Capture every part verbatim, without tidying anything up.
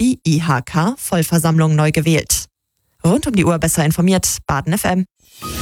die I H K-Vollversammlung neu gewählt. Rund um die Uhr besser informiert, Baden F M.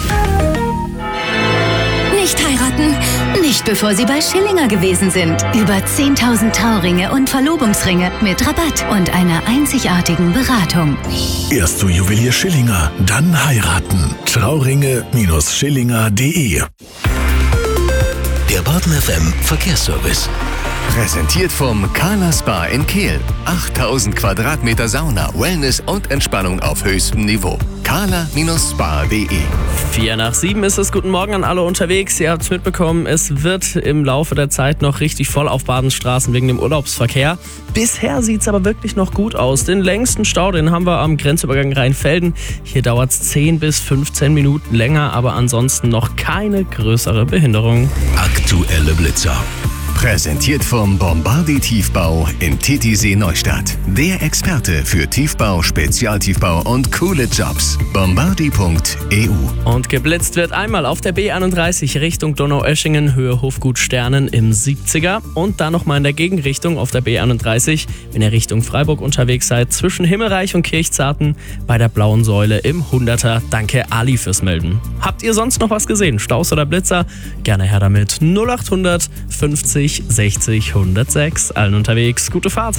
Nicht heiraten, nicht bevor Sie bei Schillinger gewesen sind. Über zehntausend Trauringe und Verlobungsringe mit Rabatt und einer einzigartigen Beratung. Erst zu Juwelier Schillinger, dann heiraten. Trauringe Schillinger punkt de. Der Baden F M Verkehrsservice. Präsentiert vom Carla Spa in Kehl. achttausend Quadratmeter Sauna, Wellness und Entspannung auf höchstem Niveau. carla Spa punkt de. Vier nach sieben ist es. Guten Morgen an alle unterwegs. Ihr habt es mitbekommen, es wird im Laufe der Zeit noch richtig voll auf Badenstraßen wegen dem Urlaubsverkehr. Bisher sieht es aber wirklich noch gut aus. Den längsten Stau, den haben wir am Grenzübergang Rheinfelden. Hier dauert es zehn bis fünfzehn Minuten länger, aber ansonsten noch keine größere Behinderung. Aktuelle Blitzer. Präsentiert vom Bombardi Tiefbau in Titisee Neustadt. Der Experte für Tiefbau, Spezialtiefbau und coole Jobs. bombardi punkt e u. Und geblitzt wird einmal auf der B einunddreißig Richtung Donaueschingen, Höhe Hofgut Sternen im siebziger. Und dann nochmal in der Gegenrichtung auf der B einunddreißig, wenn ihr Richtung Freiburg unterwegs seid, zwischen Himmelreich und Kirchzarten bei der blauen Säule im hunderter. Danke Ali fürs Melden. Habt ihr sonst noch was gesehen? Staus oder Blitzer? Gerne her damit. null acht hundert fünfzig sechzig hundertsechs. Allen unterwegs. Gute Fahrt.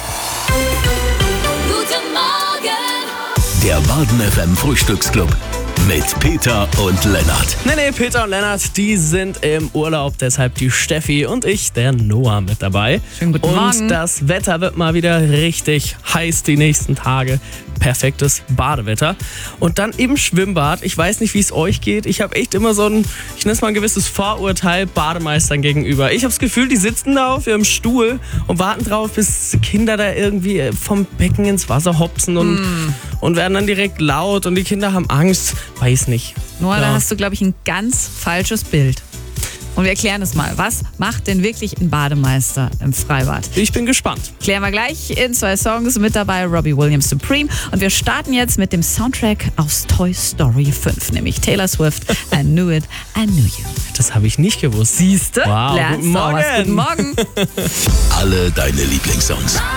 Guten Morgen! Der Baden F M Frühstücksclub mit Peter und Lennart. Nee, nee, Peter und Lennart, die sind im Urlaub, deshalb die Steffi und ich, der Noah, mit dabei. Schönen guten und Morgen. Das Wetter wird mal wieder richtig heiß die nächsten Tage. Perfektes Badewetter. Und dann im Schwimmbad, ich weiß nicht, wie es euch geht, ich habe echt immer so ein, ich nenne es mal ein gewisses Vorurteil Bademeistern gegenüber. Ich habe das Gefühl, die sitzen da auf ihrem Stuhl und warten drauf, bis Kinder da irgendwie vom Becken ins Wasser hopsen und, mm. und werden dann direkt laut und die Kinder haben Angst. Weiß nicht. Noah, Ja. da hast du, glaube ich, ein ganz falsches Bild. Und wir erklären es mal. Was macht denn wirklich ein Bademeister im Freibad? Ich bin gespannt. Klären wir gleich in zwei Songs. Mit dabei Robbie Williams Supreme. Und wir starten jetzt mit dem Soundtrack aus Toy Story fünf, nämlich Taylor Swift, I Knew It, I Knew You. Das habe ich nicht gewusst. Siehste? Wow, Lernst guten du was. Morgen. Guten Morgen. Alle deine Lieblingssongs.